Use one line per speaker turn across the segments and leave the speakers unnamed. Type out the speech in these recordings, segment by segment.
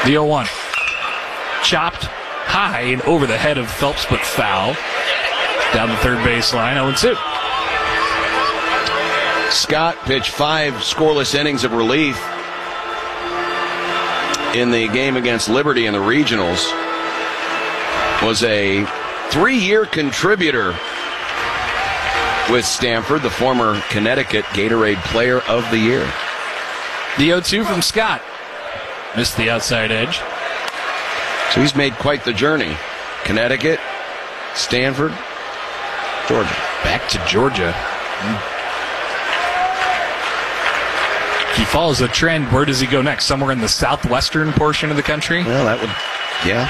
The 0-1. Chopped high and over the head of Phelps, but foul. Down the third baseline, 0-2.
Scott pitched 5 scoreless innings of relief in the game against Liberty in the regionals. Was a 3-year contributor with Stanford, the former Connecticut Gatorade Player of the Year.
The 0-2 from Scott. Missed the outside edge.
So he's made quite the journey. Connecticut, Stanford, Georgia.
Back to Georgia. He follows a trend. Where does he go next? Somewhere in the southwestern portion of the country?
Well, that would, yeah.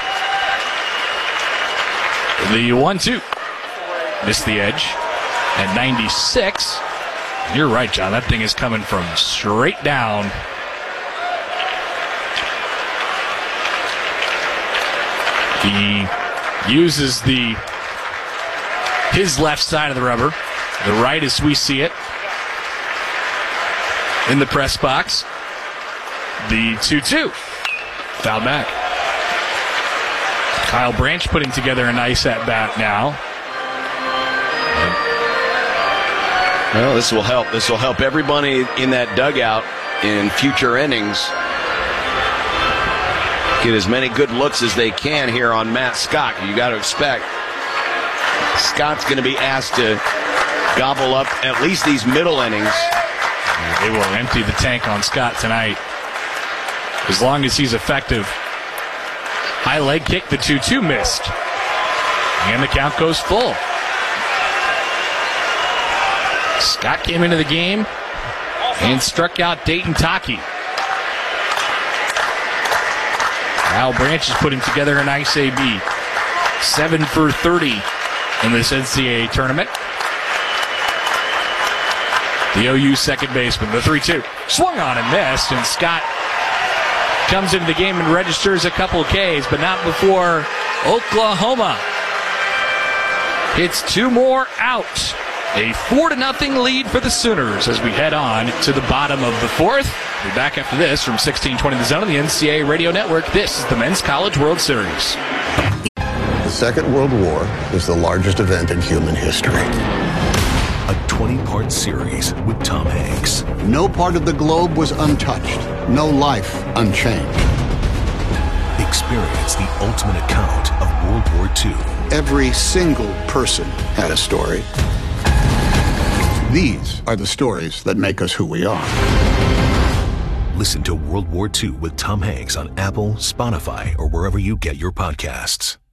The 1-2. Missed the edge. At 96. You're right, John. That thing is coming from straight down. He uses his left side of the rubber. The right as we see it. In the press box. The 2-2. Foul back. Kyle Branch putting together a nice at-bat now.
Well, this will help. This will help everybody in that dugout in future innings get as many good looks as they can here on Matt Scott. You got to expect Scott's going to be asked to gobble up at least these middle innings.
They will empty the tank on Scott tonight. As long as he's effective. High leg kick, the 2-2 missed. And the count goes full. Scott came into the game and struck out Dayton Taki. Kyle Branch is putting together a nice AB. 7 for 30 in this NCAA tournament. The OU second baseman, the 3-2. Swung on and missed, and Scott comes into the game and registers a couple of Ks, but not before Oklahoma hits 2 more out. A 4-0 lead for the Sooners as we head on to the bottom of the 4th. We'll be back after this from 1620 The Zone on the NCAA Radio Network. This is the Men's College World Series.
The Second World War is the largest event in human history.
A 20-part series with Tom Hanks.
No part of the globe was untouched. No life unchanged.
Experience the ultimate account of World War II.
Every single person had a story. These are the stories that make us who we are.
Listen to World War II with Tom Hanks on Apple, Spotify, or wherever you get your podcasts.